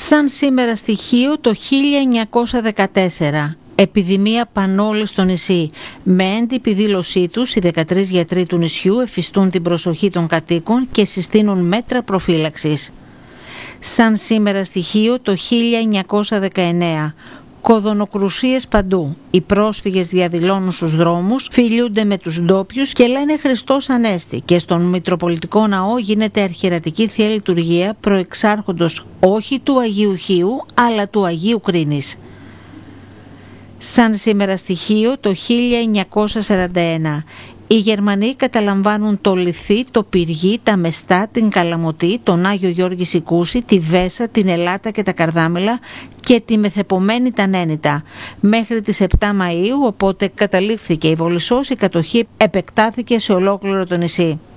Σαν σήμερα στοιχείο το 1914. Επιδημία πανόλη στο νησί. Με έντυπη δήλωσή τους, οι 13 γιατροί του νησιού εφιστούν την προσοχή των κατοίκων και συστήνουν μέτρα προφύλαξης. Σαν σήμερα στοιχείο το 1919. Κοδωνοκρουσίες παντού. Οι πρόσφυγες διαδηλώνουν στους δρόμους, φιλιούνται με τους ντόπιους και λένε Χριστός Ανέστη, και στον Μητροπολιτικό Ναό γίνεται αρχιερατική Θεία Λειτουργία προεξάρχοντος όχι του Αγίου Χίου αλλά του Αγίου Κρίνης. Σαν σήμερα στοιχείο το 1941. Οι Γερμανοί καταλαμβάνουν το Λιθί, το Πυργί, τα Μεστά, την Καλαμωτή, τον Άγιο Γιώργη Σικούση, τη Βέσα, την Ελάτα και τα Καρδάμελα και τη μεθεπομένη Τανένητα. Μέχρι τις 7 Μαΐου, οπότε καταλήφθηκε η Βολισσός, η κατοχή επεκτάθηκε σε ολόκληρο το νησί.